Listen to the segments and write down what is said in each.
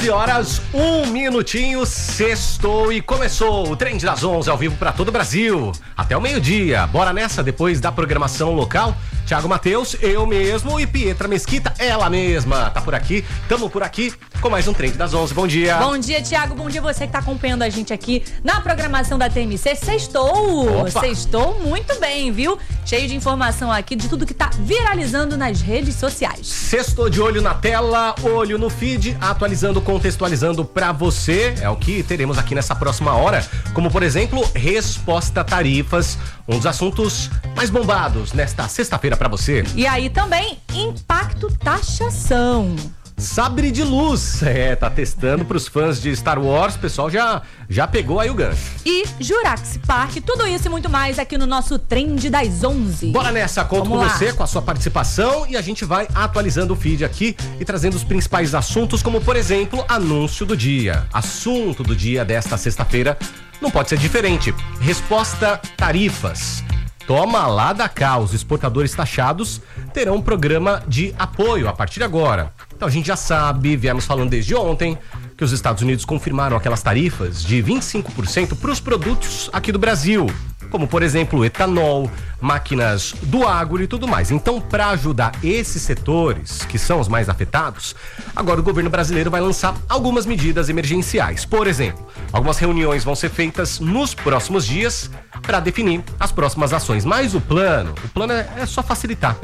11h, 1 minutinho, sextou e começou o Trend das 11 ao vivo para todo o Brasil. Até o meio-dia. Bora nessa, depois da programação local. Thiago Matheus, eu mesmo e Pietra Mesquita, ela mesma. Tá por aqui, tamo por aqui com mais um Trend das 11. Bom dia. Bom dia, Thiago. Bom dia você que tá acompanhando a gente aqui na programação da TMC. Sextou. Opa. Sextou muito bem, viu? Cheio de informação aqui de tudo que tá viralizando nas redes sociais. Sextou de olho na tela, olho no feed, atualizando, contextualizando pra você. É o que teremos aqui nessa próxima hora. Como, por exemplo, resposta tarifas. Um dos assuntos mais bombados nesta sexta-feira pra você. E aí também, impacto taxação. Sabre de luz, tá testando pros fãs de Star Wars, o pessoal já pegou aí o gancho. E Jurassic Park, tudo isso e muito mais aqui no nosso Trend das 11. Bora nessa, conto Vamos com lá. você, com a sua participação, e a gente vai atualizando o feed aqui e trazendo os principais assuntos, como por exemplo, anúncio do dia. Assunto do dia desta sexta-feira não pode ser diferente. Resposta tarifas. Toma lá da cá, os exportadores taxados terão um programa de apoio a partir de agora. Então a gente já sabe, viemos falando desde ontem, que os Estados Unidos confirmaram aquelas tarifas de 25% para os produtos aqui do Brasil, como por exemplo etanol, máquinas do agro e tudo mais. Então, para ajudar esses setores, que são os mais afetados, agora o governo brasileiro vai lançar algumas medidas emergenciais. Por exemplo, algumas reuniões vão ser feitas nos próximos dias para definir as próximas ações. Mas o plano é só facilitar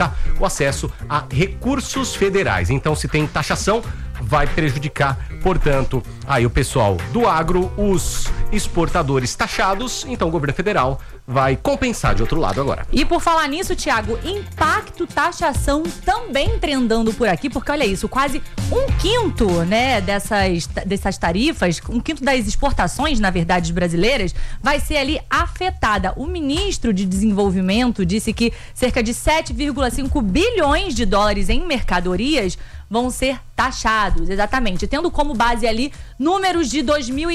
o acesso a recursos federais. Então, se tem taxação, vai prejudicar, portanto, aí o pessoal do agro, os exportadores taxados, então o governo federal vai compensar de outro lado agora. E por falar nisso, Thiago, impacto taxação também trendando por aqui, porque olha isso, quase 1/5, né, dessas tarifas, 1/5 das exportações, na verdade, brasileiras, vai ser ali afetada. O ministro de Desenvolvimento disse que cerca de 7,5 bilhões de dólares em mercadorias vão ser taxados, exatamente, tendo como base ali números de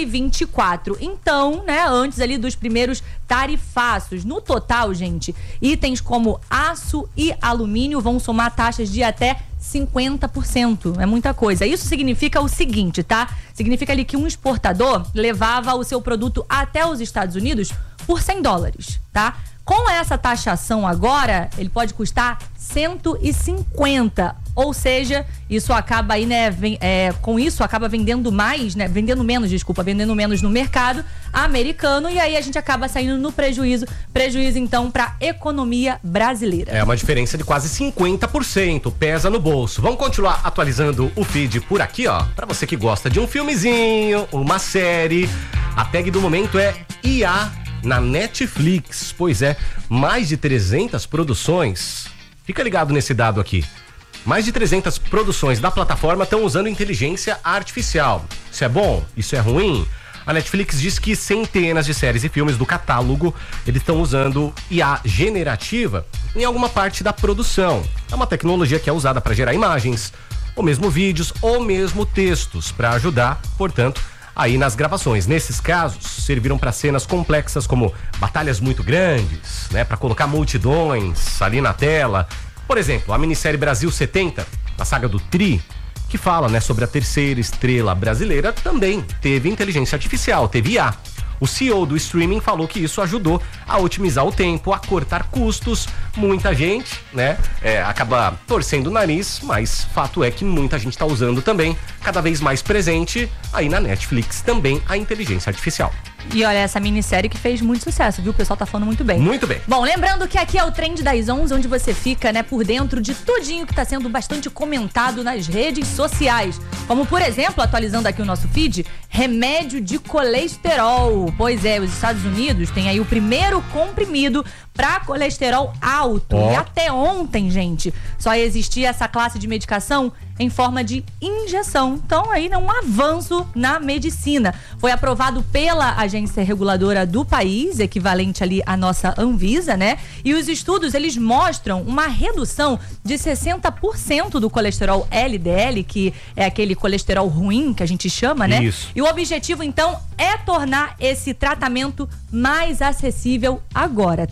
2024. Então, né, antes ali dos primeiros tarifaços. No total, gente, itens como aço e alumínio vão somar taxas de até 50%. É muita coisa. Isso significa o seguinte, tá? Significa ali que um exportador levava o seu produto até os Estados Unidos por $100, tá? Com essa taxação agora, ele pode custar 150, ou seja, isso acaba aí, né, com isso acaba vendendo menos no mercado americano, e aí a gente acaba saindo no prejuízo então para a economia brasileira. É uma diferença de quase 50%, pesa no bolso. Vamos continuar atualizando o feed por aqui, ó, para você que gosta de um filmezinho, uma série. A tag do momento é IA na Netflix. Pois é, mais de 300 produções. Fica ligado nesse dado aqui. Mais de 300 produções da plataforma estão usando inteligência artificial. Isso é bom? Isso é ruim? A Netflix diz que centenas de séries e filmes do catálogo, eles estão usando IA generativa em alguma parte da produção. É uma tecnologia que é usada para gerar imagens, ou mesmo vídeos, ou mesmo textos, para ajudar, portanto, aí nas gravações. Nesses casos, serviram para cenas complexas como batalhas muito grandes, né, para colocar multidões ali na tela. Por exemplo, a minissérie Brasil 70, a saga do Tri, que fala, né, sobre a terceira estrela brasileira, também teve inteligência artificial, teve IA. O CEO do streaming falou que isso ajudou a otimizar o tempo, a cortar custos. Muita gente, né, acaba torcendo o nariz, mas fato é que muita gente está usando também, cada vez mais presente aí na Netflix também a inteligência artificial. E olha, essa minissérie que fez muito sucesso, viu? O pessoal tá falando muito bem. Muito bem. Bom, lembrando que aqui é o Trend das 11, onde você fica, né, por dentro de tudinho que tá sendo bastante comentado nas redes sociais. Como, por exemplo, atualizando aqui o nosso feed, remédio de colesterol. Pois é, os Estados Unidos têm aí o primeiro comprimido para colesterol alto. E até ontem, gente, só existia essa classe de medicação em forma de injeção. Então, aí, um avanço na medicina. Foi aprovado pela agência reguladora do país, equivalente ali à nossa Anvisa, né? E os estudos, eles mostram uma redução de 60% do colesterol LDL, que é aquele colesterol ruim que a gente chama, né? Isso. E o objetivo, então, é tornar esse tratamento mais acessível agora, tá?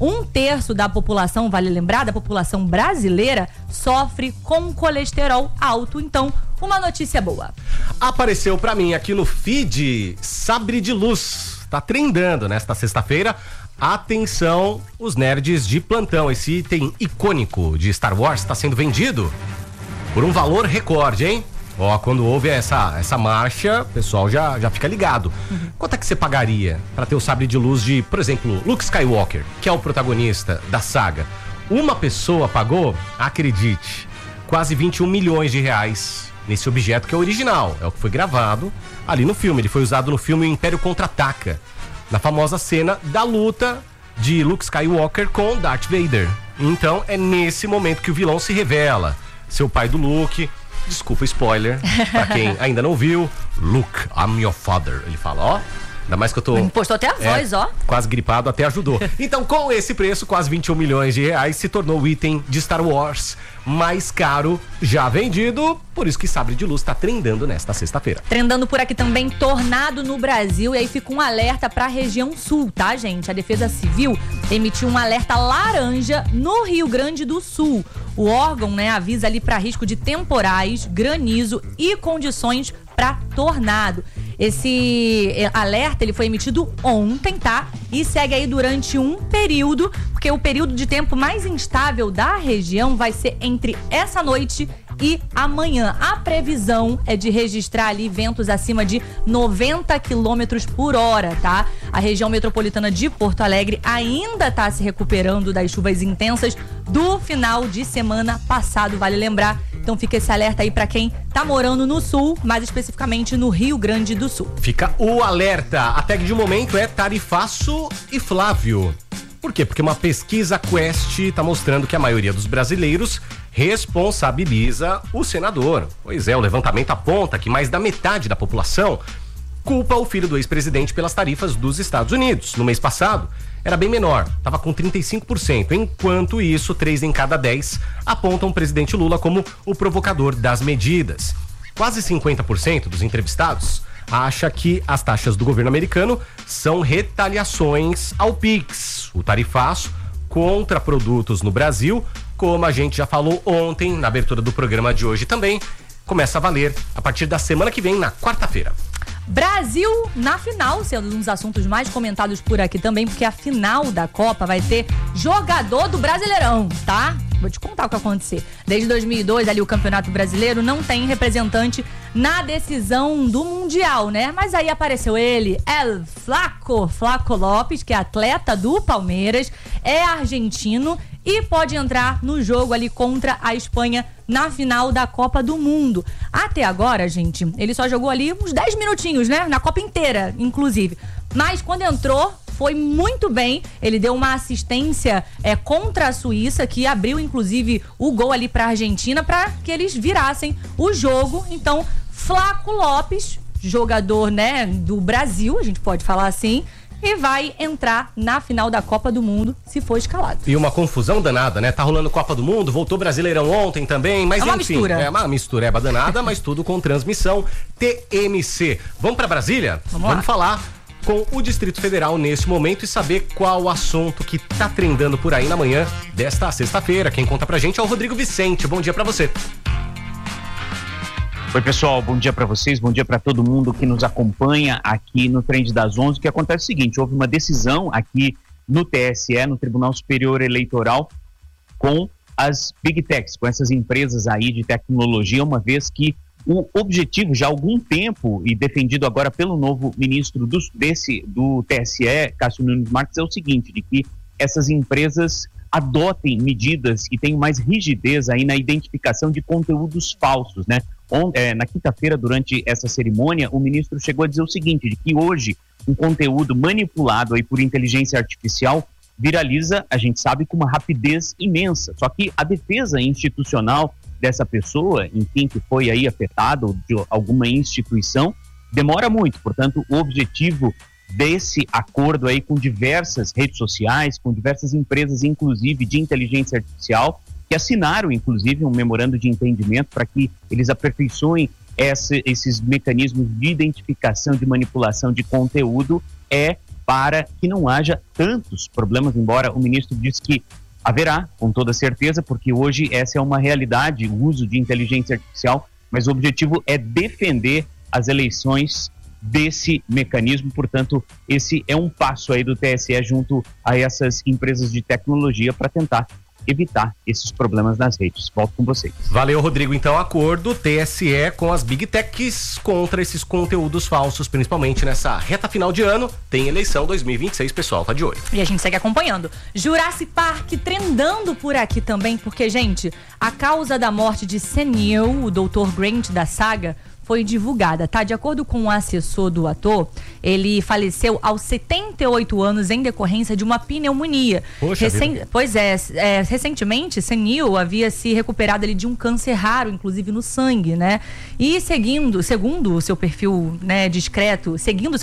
1/3 da população, vale lembrar, da população brasileira, sofre com colesterol alto. Então, uma notícia boa. Apareceu pra mim aqui no feed Sabre de Luz. Tá trendando nesta sexta-feira. Atenção, os nerds de plantão. Esse item icônico de Star Wars está sendo vendido por um valor recorde, hein? Ó, quando houve essa marcha, o pessoal já fica ligado. Quanto é que você pagaria pra ter o sabre de luz de, por exemplo, Luke Skywalker, que é o protagonista da saga? Uma pessoa pagou, acredite, quase 21 milhões de reais nesse objeto que é original. É o que foi gravado ali no filme. Ele foi usado no filme O Império Contra-Ataca, na famosa cena da luta de Luke Skywalker com Darth Vader. Então é nesse momento que o vilão se revela. Seu pai do Luke, desculpa spoiler, pra quem ainda não viu, Luke, I'm your father. Ele fala, ó, ainda mais que eu tô... Postou até a voz, ó. Quase gripado, até ajudou. Então, com esse preço, quase 21 milhões de reais, se tornou o item de Star Wars mais caro já vendido. Por isso que Sabre de Luz tá trendando nesta sexta-feira. Trendando por aqui também, tornado no Brasil. E aí fica um alerta pra região sul, tá, gente? A Defesa Civil emitiu um alerta laranja no Rio Grande do Sul. O órgão, né, avisa ali pra risco de temporais, granizo e condições para tornado. Esse alerta ele foi emitido ontem, tá? E segue aí durante um período, porque o período de tempo mais instável da região vai ser entre essa noite e amanhã. A previsão é de registrar ali ventos acima de 90 quilômetros por hora, tá? A região metropolitana de Porto Alegre ainda está se recuperando das chuvas intensas do final de semana passado, vale lembrar. Então fica esse alerta aí pra quem tá morando no sul, mais especificamente no Rio Grande do Sul. Fica o alerta. A tag de momento é Tarifaço e Flávio. Por quê? Porque uma pesquisa Quest está mostrando que a maioria dos brasileiros responsabiliza o senador. Pois é, o levantamento aponta que mais da metade da população culpa o filho do ex-presidente pelas tarifas dos Estados Unidos. No mês passado, era bem menor, estava com 35%. Enquanto isso, 3 em cada 10 apontam o presidente Lula como o provocador das medidas. Quase 50% dos entrevistados acha que as taxas do governo americano são retaliações ao PIX, o tarifaço contra produtos no Brasil, como a gente já falou ontem na abertura do programa de hoje também, começa a valer a partir da semana que vem, na quarta-feira. Brasil na final, sendo um dos assuntos mais comentados por aqui também, porque a final da Copa vai ter jogador do Brasileirão, tá? Vou te contar o que vai acontecer. Desde 2002, ali o Campeonato Brasileiro não tem representante na decisão do Mundial, né? Mas aí apareceu ele, El Flaco Lopes, que é atleta do Palmeiras, é argentino e pode entrar no jogo ali contra a Espanha na final da Copa do Mundo. Até agora, gente, ele só jogou ali uns 10 minutinhos, né? Na Copa inteira, inclusive. Mas quando entrou, foi muito bem. Ele deu uma assistência contra a Suíça, que abriu, inclusive, o gol ali pra Argentina, para que eles virassem o jogo. Então, Flaco Lopes, jogador, né, do Brasil, a gente pode falar assim, e vai entrar na final da Copa do Mundo, se for escalado. E uma confusão danada, né? Tá rolando Copa do Mundo, voltou Brasileirão ontem também, mas uma enfim. Mistura. É uma mistureba danada, mas tudo com transmissão TMC. Vamos pra Brasília? Vamos falar com o Distrito Federal nesse momento e saber qual o assunto que tá trendando por aí na manhã desta sexta-feira. Quem conta pra gente é o Rodrigo Vicente. Bom dia pra você. Oi, pessoal, bom dia para vocês, bom dia para todo mundo que nos acompanha aqui no Trend das 11. O que acontece é o seguinte, houve uma decisão aqui no TSE, no Tribunal Superior Eleitoral, com as Big Techs, com essas empresas aí de tecnologia, uma vez que o objetivo já há algum tempo, e defendido agora pelo novo ministro do TSE, Cássio Nunes Marques, é o seguinte, de que essas empresas adotem medidas e tenham mais rigidez aí na identificação de conteúdos falsos, né? Na quinta-feira, durante essa cerimônia, o ministro chegou a dizer o seguinte, de que hoje um conteúdo manipulado aí por inteligência artificial viraliza, a gente sabe, com uma rapidez imensa. Só que a defesa institucional dessa pessoa, enfim, que foi aí afetada ou de alguma instituição, demora muito. Portanto, o objetivo desse acordo aí com diversas redes sociais, com diversas empresas, inclusive de inteligência artificial, que assinaram, inclusive, um memorando de entendimento para que eles aperfeiçoem esses mecanismos de identificação, de manipulação de conteúdo, para que não haja tantos problemas, embora o ministro disse que haverá, com toda certeza, porque hoje essa é uma realidade, o uso de inteligência artificial, mas o objetivo é defender as eleições desse mecanismo. Portanto, esse é um passo aí do TSE junto a essas empresas de tecnologia para tentar evitar esses problemas nas redes. Volto com vocês. Valeu, Rodrigo. Então, acordo TSE com as Big Techs contra esses conteúdos falsos, principalmente nessa reta final de ano. Tem eleição 2026, pessoal, tá de olho. E a gente segue acompanhando. Jurassic Park trendando por aqui também, porque, gente, a causa da morte de Sam Neill, o Dr. Grant da saga, foi divulgada, tá? De acordo com o assessor do ator, ele faleceu aos 78 anos em decorrência de uma pneumonia. Poxa Pois é, recentemente, Sam Neill havia se recuperado ali de um câncer raro, inclusive no sangue, né? E segundo o seu perfil, né, discreto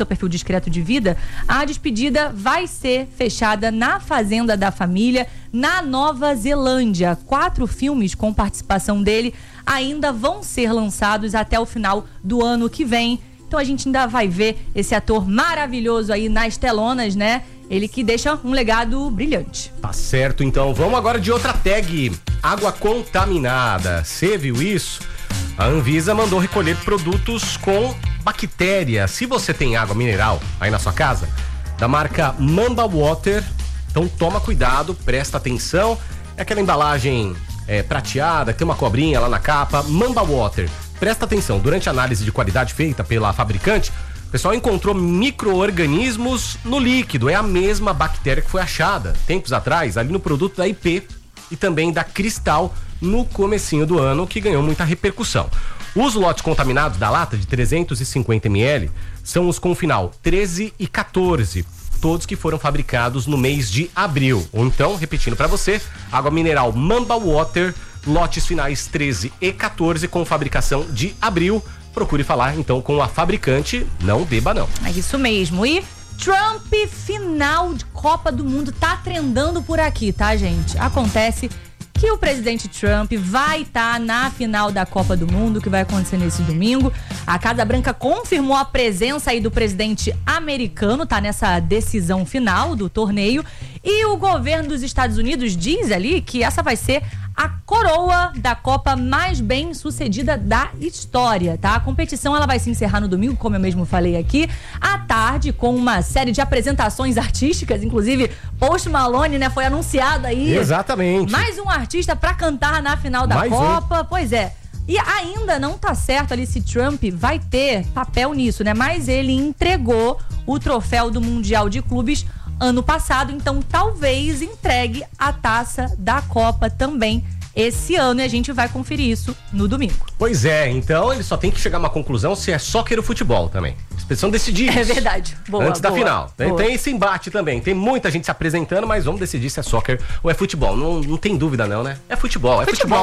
de vida, a despedida vai ser fechada na fazenda da família, na Nova Zelândia. 4 filmes com participação dele ainda vão ser lançados até o final do ano que vem. Então a gente ainda vai ver esse ator maravilhoso aí nas telonas, né? Ele que deixa um legado brilhante. Tá certo, então vamos agora de outra tag. Água contaminada. Você viu isso? A Anvisa mandou recolher produtos com bactéria. Se você tem água mineral aí na sua casa, da marca Mamba Water, então toma cuidado, presta atenção. É aquela embalagem prateada, que tem uma cobrinha lá na capa, Mamba Water. Presta atenção, durante a análise de qualidade feita pela fabricante, o pessoal encontrou micro-organismos no líquido. É a mesma bactéria que foi achada tempos atrás ali no produto da IP e também da Cristal no comecinho do ano, que ganhou muita repercussão. Os lotes contaminados da lata de 350 ml são os com final 13 e 14, todos que foram fabricados no mês de abril. Ou então, repetindo para você, água mineral Mamba Water, lotes finais 13 e 14 com fabricação de abril. Procure falar então com a fabricante, não beba não. É isso mesmo. E Trump, final de Copa do Mundo, tá trendando por aqui, tá, gente? Acontece que o presidente Trump vai estar na final da Copa do Mundo, que vai acontecer nesse domingo. A Casa Branca confirmou a presença aí do presidente americano, tá nessa decisão final do torneio. E o governo dos Estados Unidos diz ali que essa vai ser a coroa da Copa mais bem sucedida da história, tá? A competição ela vai se encerrar no domingo, como eu mesmo falei aqui, à tarde, com uma série de apresentações artísticas, inclusive Post Malone, né, foi anunciado aí. Exatamente. Mais um artista pra cantar na final da Copa, pois é. E ainda não tá certo ali se Trump vai ter papel nisso, né? Mas ele entregou o troféu do Mundial de Clubes ano passado, então talvez entregue a taça da Copa também esse ano, e a gente vai conferir isso no domingo. Pois é, então ele só tem que chegar a uma conclusão se é soccer ou futebol também. Eles precisam decidir isso. É verdade. Boa, antes da final. Tem esse embate também. Tem muita gente se apresentando, mas vamos decidir se é soccer ou é futebol. Não tem dúvida não, né? É futebol.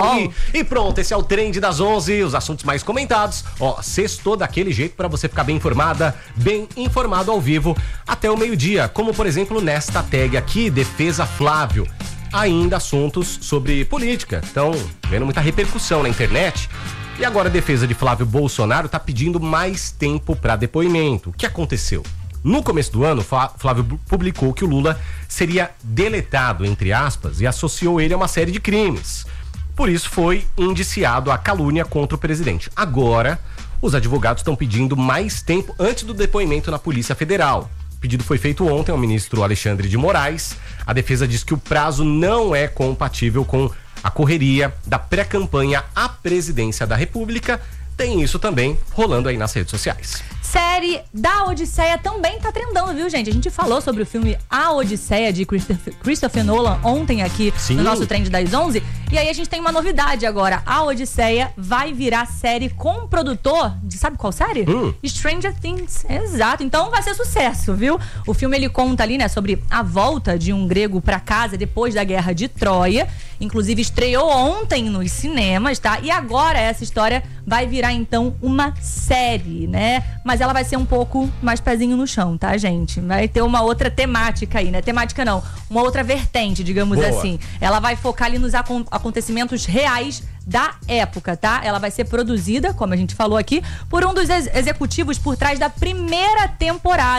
E pronto, esse é o Trend das 11, os assuntos mais comentados. Ó, sextou daquele jeito pra você ficar bem informada, bem informado ao vivo até o meio-dia. Como, por exemplo, nesta tag aqui, Defesa Flávio. Ainda assuntos sobre política. Estão vendo muita repercussão na internet. E agora a defesa de Flávio Bolsonaro está pedindo mais tempo para depoimento. O que aconteceu? No começo do ano, Flávio publicou que o Lula seria deletado, entre aspas, e associou ele a uma série de crimes. Por isso foi indiciado a calúnia contra o presidente. Agora, os advogados estão pedindo mais tempo antes do depoimento na Polícia Federal. O pedido foi feito ontem ao ministro Alexandre de Moraes. A defesa diz que o prazo não é compatível com a correria da pré-campanha à presidência da República. Tem isso também rolando aí nas redes sociais. Série da Odisseia também tá trendando, viu, gente? A gente falou sobre o filme A Odisseia, de Christopher Nolan, ontem aqui no nosso Trend das 11. E aí a gente tem uma novidade agora. A Odisseia vai virar série com um produtor de, sabe qual série? Stranger Things. Exato. Então vai ser sucesso, viu? O filme, ele conta ali, né, sobre a volta de um grego pra casa depois da Guerra de Troia. Inclusive estreou ontem nos cinemas, tá? E agora essa história vai virar, então, uma série, né? Mas ela vai ser um pouco mais pezinho no chão, tá, gente? Vai ter uma outra temática aí, né? Temática não, uma outra vertente, digamos assim. Ela vai focar ali nos acontecimentos reais da época, tá? Ela vai ser produzida, como a gente falou aqui, por um dos executivos por trás da primeira temporada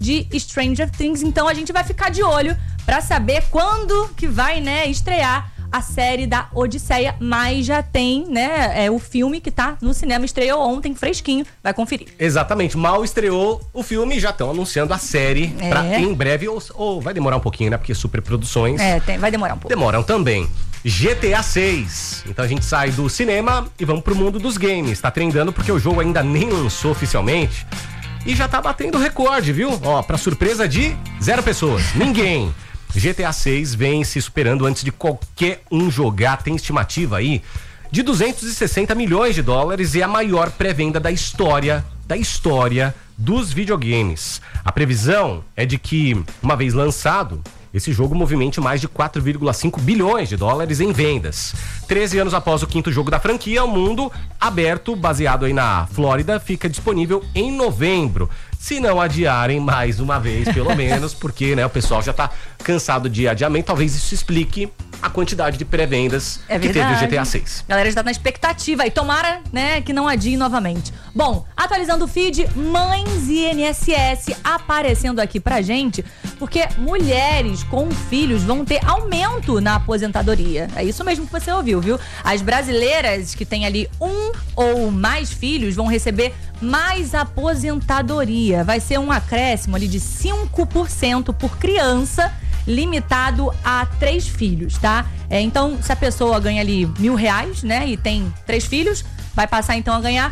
de Stranger Things. Então a gente vai ficar de olho pra saber quando que vai, né, estrear a série da Odisseia, mas já tem, né, o filme que tá no cinema, estreou ontem, fresquinho, vai conferir. Exatamente, mal estreou o filme e já estão anunciando a série pra em breve, ou vai demorar um pouquinho, né, porque superproduções... vai demorar um pouco. Demoram também. GTA 6. Então a gente sai do cinema e vamos pro mundo dos games. Tá trendando porque o jogo ainda nem lançou oficialmente e já tá batendo recorde, viu? Ó, pra surpresa de 0 pessoas, ninguém. GTA 6 vem se superando antes de qualquer um jogar, tem estimativa aí de 260 milhões de dólares e é a maior pré-venda da história dos videogames. A previsão é de que, uma vez lançado, esse jogo movimente mais de 4,5 bilhões de dólares em vendas. 13 anos após o 5º jogo da franquia, o mundo aberto, baseado aí na Flórida, fica disponível em novembro. Se não adiarem mais uma vez, pelo menos, porque, né, o pessoal já tá cansado de adiamento. Talvez isso explique a quantidade de pré-vendas que teve o GTA 6. Galera já tá na expectativa e tomara, né, que não adie novamente. Bom, atualizando o feed, mães e INSS aparecendo aqui pra gente, porque mulheres com filhos vão ter aumento na aposentadoria. É isso mesmo que você ouviu, viu? As brasileiras que têm ali 1 ou mais filhos vão receber mais aposentadoria. Vai ser um acréscimo ali de 5% por criança, limitado a 3 filhos, tá? Então, se a pessoa ganha ali R$1.000, né, e tem 3 filhos, vai passar então a ganhar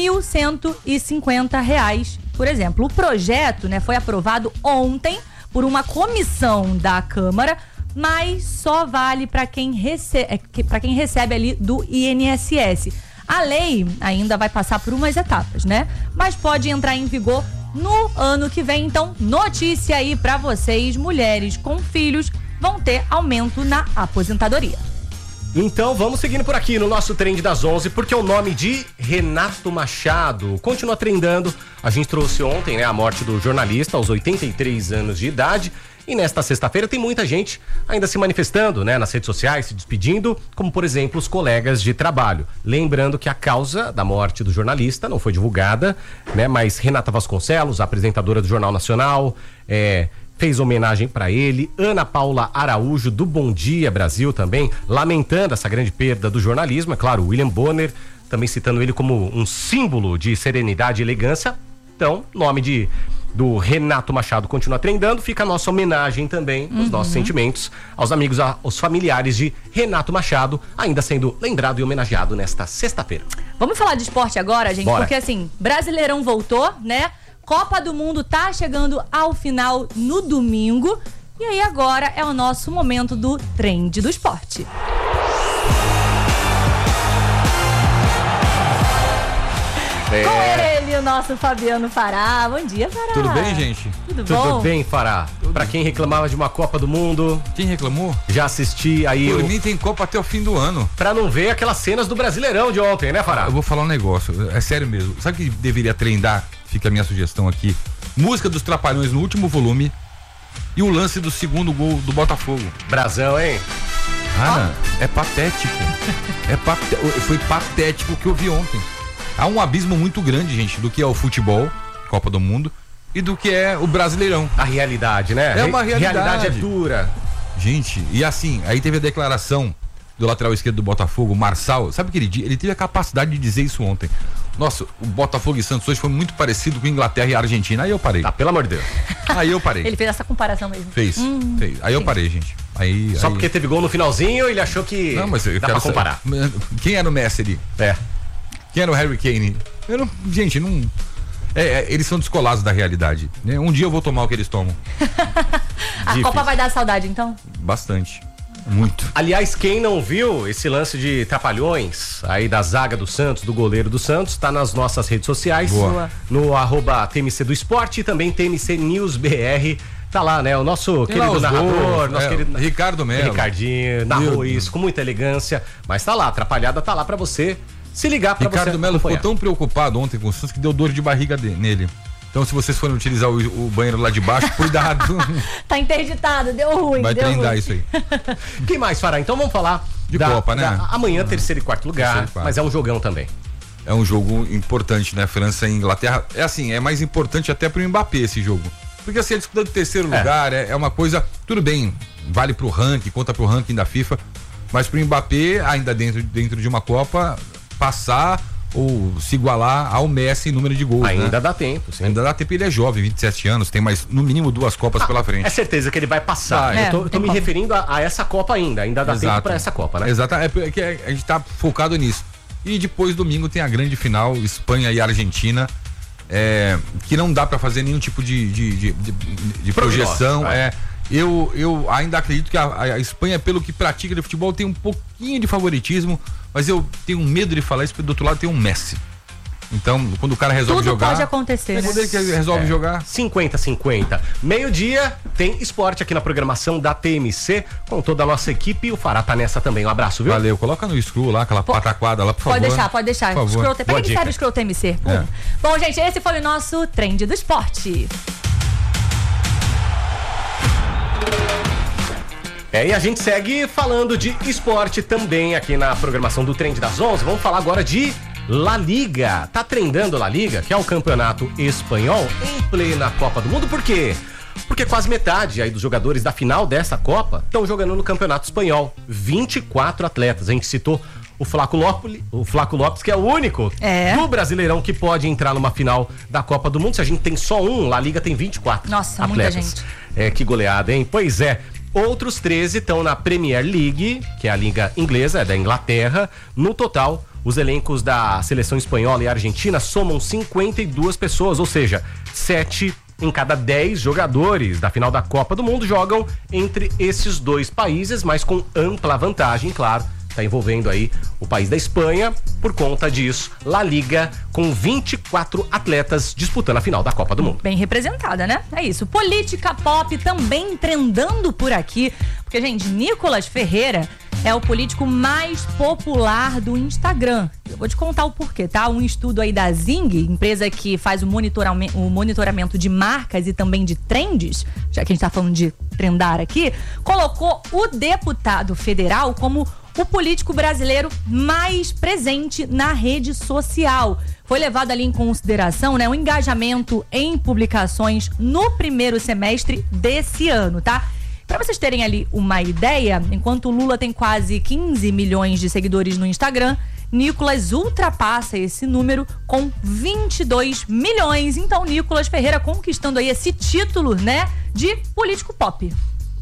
R$1.150, por exemplo. O projeto, né, foi aprovado ontem por uma comissão da Câmara, mas só vale para quem recebe ali do INSS. A lei ainda vai passar por umas etapas, né? Mas pode entrar em vigor no ano que vem. Então, notícia aí pra vocês, mulheres com filhos vão ter aumento na aposentadoria. Então vamos seguindo por aqui no nosso Trend das 11, porque o nome de Renato Machado continua trendando. A gente trouxe ontem, né, a morte do jornalista aos 83 anos de idade. E nesta sexta-feira tem muita gente ainda se manifestando, né, nas redes sociais, se despedindo, como por exemplo os colegas de trabalho. Lembrando que a causa da morte do jornalista não foi divulgada, né, mas Renata Vasconcelos, a apresentadora do Jornal Nacional, fez homenagem para ele. Ana Paula Araújo, do Bom Dia Brasil, também lamentando essa grande perda do jornalismo. É claro, William Bonner também citando ele como um símbolo de serenidade e elegância. Então, nome do Renato Machado continua trendando, fica a nossa homenagem também, os nossos sentimentos aos amigos, aos familiares de Renato Machado, ainda sendo lembrado e homenageado nesta sexta-feira. Vamos falar de esporte agora, gente? Bora. Porque assim, Brasileirão voltou, né? Copa do Mundo tá chegando ao final no domingo, e aí agora é o nosso momento do Trend do Esporte. Com ele, o nosso Fabiano Fará. Bom dia, Fará. Tudo bem, gente? Tudo bom? Tudo bem, Fará. Pra quem reclamava de uma Copa do Mundo, Quem reclamou? já assisti aí Por mim tem Copa até o fim do ano. pra não ver aquelas cenas do Brasileirão de ontem, né, Fará? Eu vou falar um negócio, é sério mesmo. Sabe o que deveria trendar? Fica a minha sugestão aqui. Música dos Trapalhões no último volume e o lance do segundo gol do Botafogo. Brasão, hein? Ana, é patético. Foi patético o que eu vi ontem. Há um abismo muito grande, gente, do que é o futebol, Copa do Mundo, e do que é o Brasileirão. A realidade, né? É uma realidade. Realidade é dura. Gente, e assim, aí teve a declaração do lateral esquerdo do Botafogo, Marçal. Sabe o que ele disse? Ele teve a capacidade de dizer isso ontem. Nossa, o Botafogo e Santos hoje foi muito parecido com Inglaterra e Argentina. Aí eu parei. Tá, pelo amor de Deus. Aí eu parei. Ele fez essa comparação mesmo. Fez. Aí eu parei, gente. Só porque teve gol no finalzinho, ele achou que Não, mas eu dá quero pra comparar. Quem era o Messi ali? Quem era o Harry Kane? Gente, não... eles são descolados da realidade, né? Um dia eu vou tomar o que eles tomam. A Copa vai dar saudade, então? Bastante. Muito. Aliás, quem não viu esse lance de trapalhões aí da zaga do Santos, do goleiro do Santos, tá nas nossas redes sociais. Boa. No @TMC do Esporte e também TMC News BR. Tá lá, né? O nosso querido narrador, nosso querido Ricardo Melo. Ricardinho, narrou isso com muita elegância, mas tá lá, atrapalhada tá lá pra você se ligar pra Ricardo você Melo ficou acompanhar. tão preocupado ontem com o Santos que deu dor de barriga nele. Então, se vocês forem utilizar o banheiro lá de baixo, cuidado. Tá interditado, deu ruim. Vai deu trendar ruim. isso aí. Quem mais fará? Então vamos falar De Copa, né? Amanhã, terceiro e quarto lugar, Terceiro e quarto. mas é um jogão também. É um jogo importante, né? França e Inglaterra. É assim, é mais importante até pro Mbappé esse jogo. Porque assim, a disputa do terceiro lugar é uma coisa, tudo bem, vale pro ranking, conta pro ranking da FIFA, mas pro Mbappé, ainda dentro de uma Copa, passar ou se igualar ao Messi em número de gols. Ainda dá tempo, sim. Ainda dá tempo, ele é jovem, 27 anos, tem mais, no mínimo 2 Copas pela frente. É certeza que ele vai passar. Eu tô me referindo a essa Copa ainda dá tempo pra essa Copa, né? Exato, é porque a gente tá focado nisso. E depois, domingo, tem a grande final, Espanha e Argentina, que não dá pra fazer nenhum tipo de projeção. Eu ainda acredito que a Espanha, pelo que pratica de futebol, tem um pouquinho de favoritismo, mas eu tenho medo de falar isso, porque do outro lado tem um Messi. Então, quando o cara resolve jogar... Tudo pode acontecer, né? Quando ele resolve jogar... 50-50. Meio-dia, tem esporte aqui na programação da TMC, com toda a nossa equipe, e o Fará tá nessa também. Um abraço, viu? Valeu, coloca no scroll lá, aquela pataquada lá, por favor. Pode deixar. Por favor. Peraí que serve o Scroll TMC. Bom, gente, esse foi o nosso Trend do Esporte. E a gente segue falando de esporte também aqui na programação do Trend das 11. Vamos falar agora de La Liga. Tá trendando La Liga, que é o campeonato espanhol, em plena Copa do Mundo. Por quê? Porque quase metade aí dos jogadores da final dessa Copa estão jogando no campeonato espanhol. 24 atletas. A gente citou o Flaco Lopes, que é o único do Brasileirão que pode entrar numa final da Copa do Mundo. Se a gente tem só um, La Liga tem 24 Nossa, atletas. muita gente. Que goleada, hein? Pois é. Outros 13 estão na Premier League, que é a liga inglesa, da Inglaterra. No total, os elencos da seleção espanhola e argentina somam 52 pessoas, ou seja, 7 em cada 10 jogadores da final da Copa do Mundo jogam entre esses dois países, mas com ampla vantagem, claro. Está envolvendo aí o país da Espanha. Por conta disso, La Liga com 24 atletas disputando a final da Copa do Mundo. Bem representada, né? É isso. Política pop também trendando por aqui. Porque, gente, Nicolas Ferreira é o político mais popular do Instagram. Eu vou te contar o porquê, tá? Um estudo aí da Zing, empresa que faz o monitoramento de marcas e também de trends, já que a gente tá falando de trendar aqui, colocou o deputado federal como o político brasileiro mais presente na rede social. Foi levado ali em consideração, né, o engajamento em publicações no primeiro semestre desse ano, tá? Para vocês terem ali uma ideia, enquanto o Lula tem quase 15 milhões de seguidores no Instagram, Nicolas ultrapassa esse número com 22 milhões. Então, Nicolas Ferreira conquistando aí esse título, né, de político pop.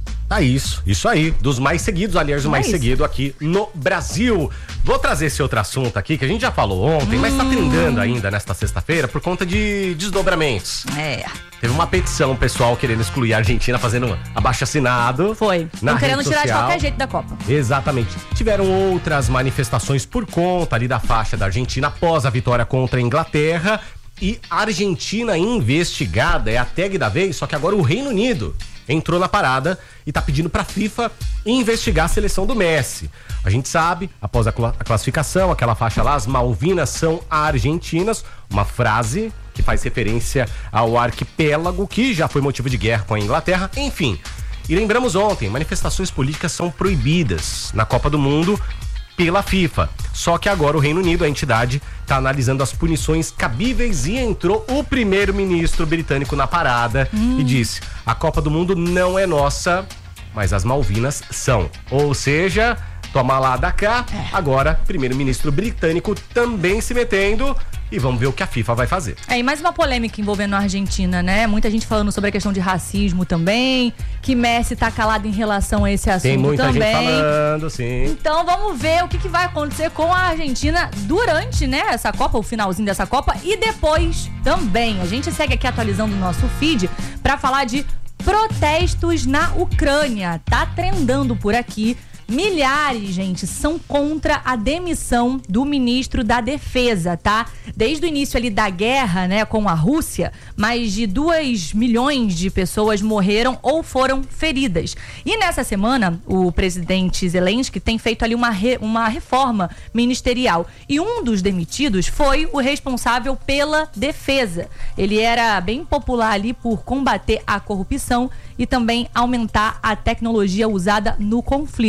Isso aí, dos mais seguidos, aliás, o mais seguido aqui no Brasil. Vou trazer esse outro assunto aqui, que a gente já falou ontem, mas tá trendando ainda nesta sexta-feira por conta de desdobramentos. Teve uma petição, pessoal querendo excluir a Argentina, fazendo abaixo-assinado. Foi. Estão querendo tirar de qualquer jeito da Copa. Exatamente. Tiveram outras manifestações por conta ali da faixa da Argentina após a vitória contra a Inglaterra. E a Argentina investigada é a tag da vez, só que agora o Reino Unido entrou na parada e tá pedindo pra FIFA investigar a seleção do Messi. A gente sabe, após a classificação, aquela faixa lá, as Malvinas são argentinas, uma frase que faz referência ao arquipélago que já foi motivo de guerra com a Inglaterra, enfim. E lembramos ontem, manifestações políticas são proibidas na Copa do Mundo pela FIFA. Só que agora o Reino Unido, a entidade, está analisando as punições cabíveis e entrou o primeiro-ministro britânico na parada e disse: a Copa do Mundo não é nossa, mas as Malvinas são. Ou seja, toma lá da cá, agora primeiro-ministro britânico também se metendo. E vamos ver o que a FIFA vai fazer. E mais uma polêmica envolvendo a Argentina, né? Muita gente falando sobre a questão de racismo também, que Messi tá calado em relação a esse assunto também. Tem muita gente falando, sim. Então vamos ver o que vai acontecer com a Argentina durante, né, essa Copa, o finalzinho dessa Copa e depois também. A gente segue aqui atualizando o nosso feed pra falar de protestos na Ucrânia. Tá trendando por aqui. Milhares, gente, são contra a demissão do ministro da Defesa, tá? Desde o início ali da guerra, né, com a Rússia, mais de 2 milhões de pessoas morreram ou foram feridas. E nessa semana, o presidente Zelensky tem feito ali uma reforma ministerial. E um dos demitidos foi o responsável pela defesa. Ele era bem popular ali por combater a corrupção e também aumentar a tecnologia usada no conflito.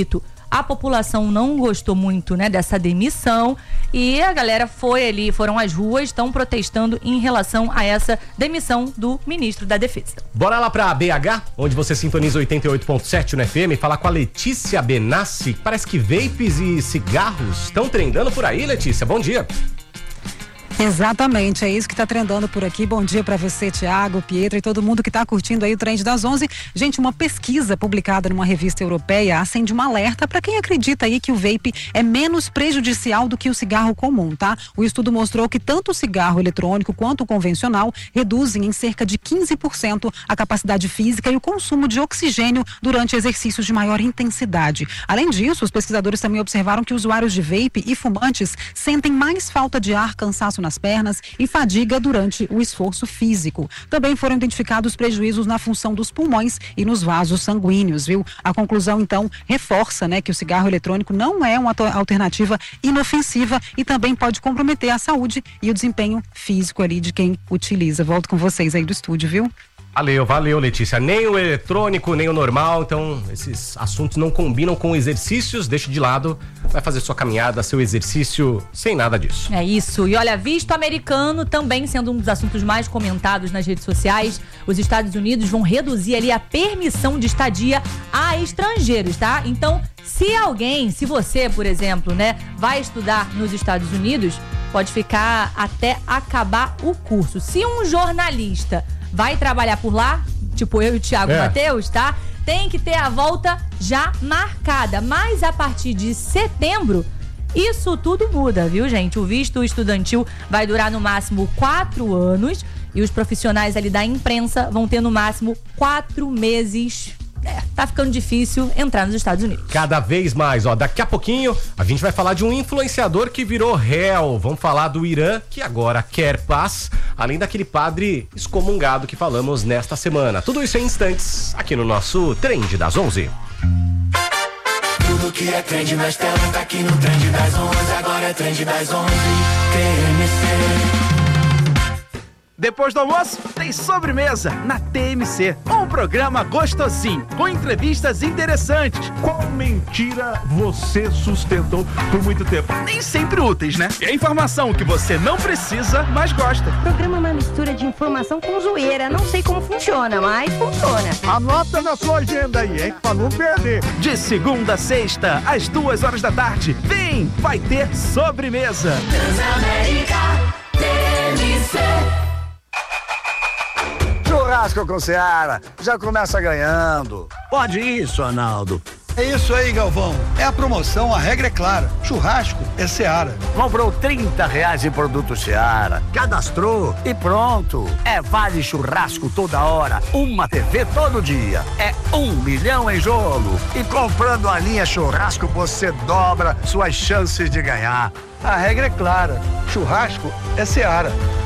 A população não gostou muito, né, dessa demissão e a galera foram às ruas, estão protestando em relação a essa demissão do ministro da Defesa. Bora lá pra BH, onde você sintoniza 88.7 no FM, falar com a Letícia Benassi. Parece que vapes e cigarros estão trendando por aí, Letícia. Bom dia. Exatamente, é isso que está trendando por aqui. Bom dia para você, Thiago, Pietro e todo mundo que está curtindo aí o Trend das 11. Gente, uma pesquisa publicada numa revista europeia acende um alerta para quem acredita aí que o vape é menos prejudicial do que o cigarro comum, tá? O estudo mostrou que tanto o cigarro eletrônico quanto o convencional reduzem em cerca de 15% a capacidade física e o consumo de oxigênio durante exercícios de maior intensidade. Além disso, os pesquisadores também observaram que usuários de vape e fumantes sentem mais falta de ar, cansaço nas pernas e fadiga durante o esforço físico. Também foram identificados prejuízos na função dos pulmões e nos vasos sanguíneos, viu? A conclusão, então, reforça, né, que o cigarro eletrônico não é uma alternativa inofensiva e também pode comprometer a saúde e o desempenho físico ali de quem utiliza. Volto com vocês aí do estúdio, viu? Valeu, Letícia. Nem o eletrônico, nem o normal, então esses assuntos não combinam com exercícios, deixa de lado, vai fazer sua caminhada, seu exercício, sem nada disso. É isso, e olha, visto americano também sendo um dos assuntos mais comentados nas redes sociais, os Estados Unidos vão reduzir ali a permissão de estadia a estrangeiros, tá? Então, se você, por exemplo, né, vai estudar nos Estados Unidos, pode ficar até acabar o curso. Se um jornalista vai trabalhar por lá, tipo eu e o Thiago Matheus, tá? Tem que ter a volta já marcada. Mas a partir de setembro, isso tudo muda, viu, gente? O visto estudantil vai durar no máximo 4 anos e os profissionais ali da imprensa vão ter no máximo 4 meses. Tá ficando difícil entrar nos Estados Unidos. Cada vez mais, daqui a pouquinho a gente vai falar de um influenciador que virou réu. Vamos falar do Irã, que agora quer paz, além daquele padre excomungado que falamos nesta semana. Tudo isso em instantes, aqui no nosso Trend das 11. Tudo que é trend nas telas tá aqui no Trend das 11. Agora é Trend das 11, TMC. Depois do almoço, tem sobremesa na TMC. Um programa gostosinho, com entrevistas interessantes. Qual mentira você sustentou por muito tempo? Nem sempre úteis, né? É informação que você não precisa, mas gosta. O programa é uma mistura de informação com zoeira. Não sei como funciona, mas funciona. Anota na sua agenda aí, hein? Pra não perder. De segunda a sexta, às 2h da tarde. Vem, vai ter sobremesa. Transamérica, TMC. Churrasco com Seara, já começa ganhando. Pode isso, Arnaldo. É isso aí, Galvão. É a promoção, a regra é clara. Churrasco é Seara. Comprou R$30 em produto Seara, cadastrou e pronto. É vale churrasco toda hora, uma TV todo dia. É 1 milhão em jogo. E comprando a linha churrasco, você dobra suas chances de ganhar. A regra é clara. Churrasco é Seara.